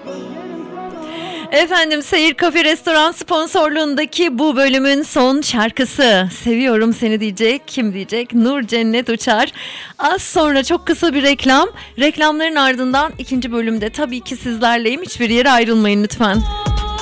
Efendim, Seyir Kafe Restoran sponsorluğundaki bu bölümün son şarkısı. Seviyorum seni diyecek. Kim diyecek? Nur Cennet Uçar. Az sonra çok kısa bir reklam. Reklamların ardından ikinci bölümde tabii ki sizlerleyim. Hiçbir yere ayrılmayın lütfen.